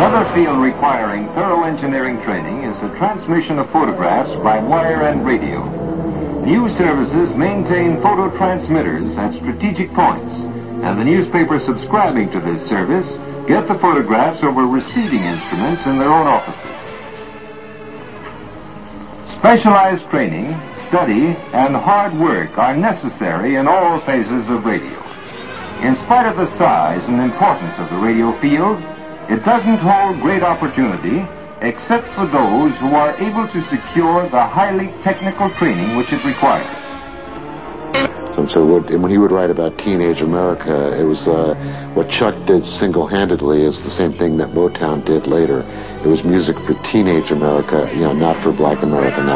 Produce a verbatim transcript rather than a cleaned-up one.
Another field requiring thorough engineering training is the transmission of photographs by wire and radio. News services maintain photo transmitters at strategic points, and the newspaper subscribing to this service get the photographs over receiving instruments in their own offices. Specialized training, study, and hard work are necessary in all phases of radio. In spite of the size and importance of the radio field, it doesn't hold great opportunity except for those who are able to secure the highly technical training which it requires. And so what, and when he would write about Teenage America, it was uh, what Chuck did single-handedly is the same thing that Motown did later. It was music for teenage America, you know, not for black America, not